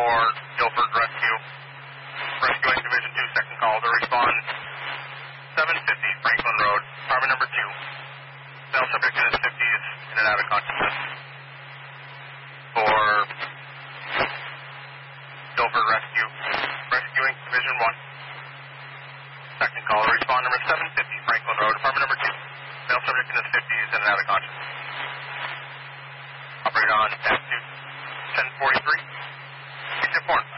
for Guilford Rescue. Rescuing Division 2, second call to respond 750 Franklin Road, apartment number 2. Male subject in his 50s, in and out of consciousness. For Guilford Rescue. Rescuing Division 1. Second call to respond number 750 Franklin Road, apartment number 2. Male subject in his 50s, in and out of consciousness. Operate on TAC 2, 1043. Exit 4.